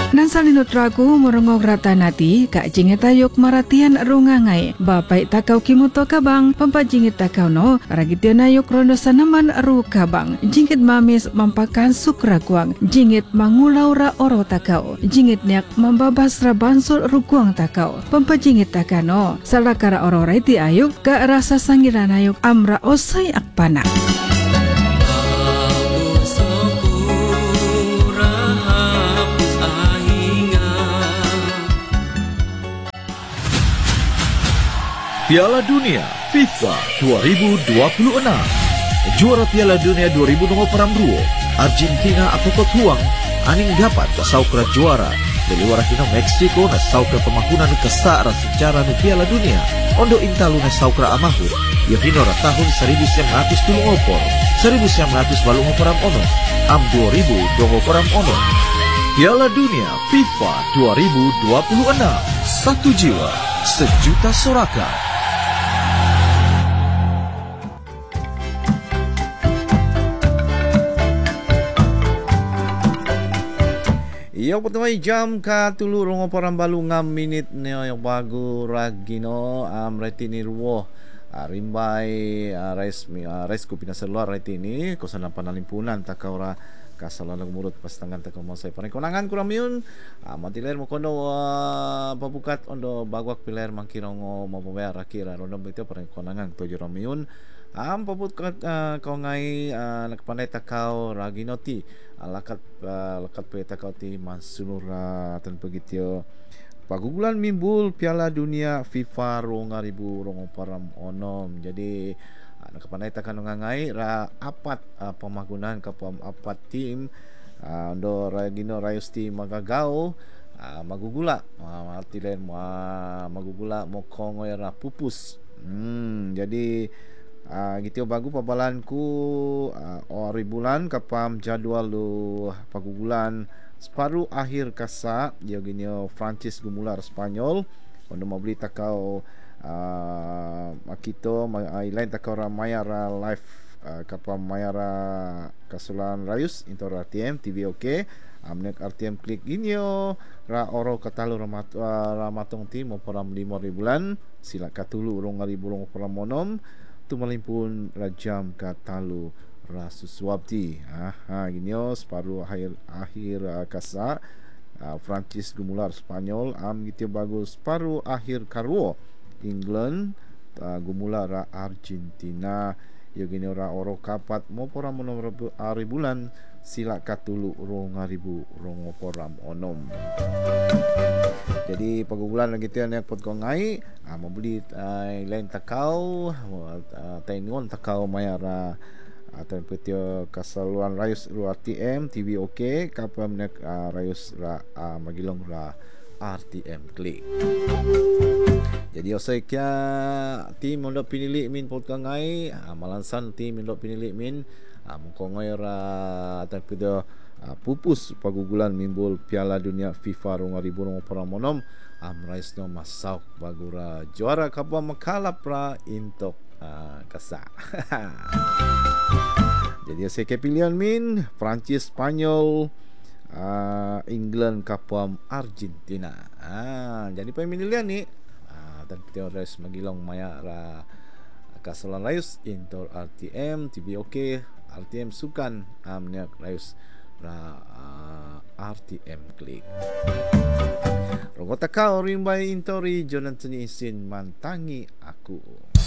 Nan salinut ragu morongog ratanati kak jingit ayuk maratian rungangai bapai takau kimuto kabang pampajingit takau no ragitian ayuk rondo sanaman ru kabang jingit mamis mampakan sukra kuang jingit mangulau ra oro takau jingit niak mambabas ra bansul rukuang takau pampajingit takano salakara oro raiti ayuk kak rasa sangiran ayuk amra osai akpana. Piala Dunia FIFA 2026. Juara Piala Dunia 2022 Argentina atau Tuang aning dapat saukra juara dari warakina Meksiko na saukra pemakunan kesara sejarah nu Piala Dunia ondo intalu na saukra amahur yo hinora tahun 1924 1924 ono am 2024 ono. Piala Dunia FIFA 2026, satu jiwa sejuta sorakan. Yang pertama jam ka tulu rongo parang balu ngam minit neo yang bagu ragino reti ni ruo rimbai res kupina seluar reti ni kosan panalimpunan takaura kasalan murut pastangan takau mosai parang konangan kurang miun matiler mo kono pabukat ondo bagwak piler mangkirongo mo bayar akira rondo beto parang konangan tojo miun pabukat kau ngai nakpanai takau raginoti lakat pe takau ti mansunura tan begitu pagugulan mimbul Piala Dunia FIFA 2024 onom jadi nakpanai takau ngai ra apat pemagunan kapam apat tim ndo ragino rayusti magagao magugula artilen magugula mokongoy ra pupus jadi gitu bagu pabalanku ori bulan kapam jadwal lu pagugulan separuh akhir kasa dia gini Francis Gumular Spanyol untuk mau beli takau makito lain takau ramayara live kapam mayara kasulan rayus intor RTM TV OK amnek RTM klik inyo ra oro katalu ramatong tim mau peram 5 bulan sila katulu urung ribu peram monom tu malimpun rajam katalu rasuswabti ginyo separuh akhir kasa Francis Gumular Spanyol gitu bagus separuh akhir karwo England Gumular Argentina yo ginyo ra oro kapat mo poram monom bulan sila katulu rong poram onom. Jadi pagugulan gitu yang pot kongai mau beli lain takau tainon takau mayara atau petio kasaluan rayus ru RTM TV OK kapam nek rayus ra magilong ra RTM klik. Jadi osai kya tim mondo pinili min pot kongai malansan tim mondo pinili min mongkongoy ra atau petio pupus pagugulan mimbul Piala Dunia FIFA 2026 amrais no masauk bagura juara kapwa makalap ra intok kasa. Jadi saya pilihan min Prancis Spanyol England kapwa Argentina jadi pemilihan ni dan teores magilong maya ra kasalan rayus intor RTM TV OK RTM sukan amnya rayus ra RTM klik. Rogota kau rimbai intori Jonathan Isin mantangi aku.